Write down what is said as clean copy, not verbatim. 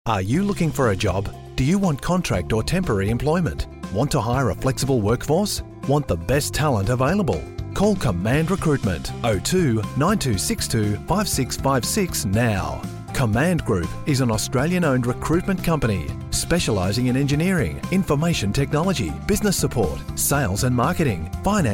Are you looking for a job? Do you want contract or temporary employment? Want to hire a flexible workforce? Want the best talent available? Call Command Recruitment 02 9262 5656 now. Command Group is an Australian-owned recruitment company specialising in engineering, information technology, business support, sales and marketing, finance